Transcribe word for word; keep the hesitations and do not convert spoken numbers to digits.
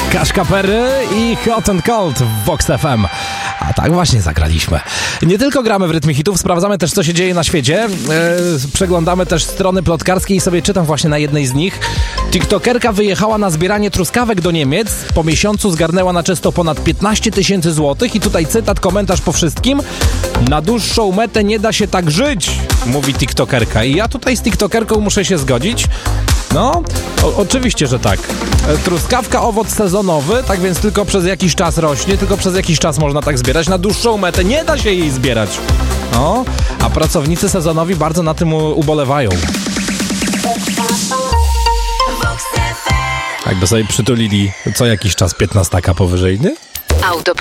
Kaszka Perry i Hot and Cold w Vox F M. A tak właśnie zagraliśmy. Nie tylko gramy w rytmie hitów, sprawdzamy też, co się dzieje na świecie. E, przeglądamy też strony plotkarskie i sobie czytam właśnie na jednej z nich. TikTokerka wyjechała na zbieranie truskawek do Niemiec. Po miesiącu zgarnęła na czysto ponad piętnaście tysięcy złotych. I tutaj cytat, komentarz po wszystkim. Na dłuższą metę nie da się tak żyć, mówi TikTokerka. I ja tutaj z TikTokerką muszę się zgodzić. No, o, oczywiście, że tak. E, truskawka, owoc sezonowy, tak więc tylko przez jakiś czas rośnie, tylko przez jakiś czas można tak zbierać. Na dłuższą metę nie da się jej zbierać. No, a pracownicy sezonowi bardzo na tym u- ubolewają. Jakby sobie przytulili co jakiś czas piętnastaka powyżej, nie? Auto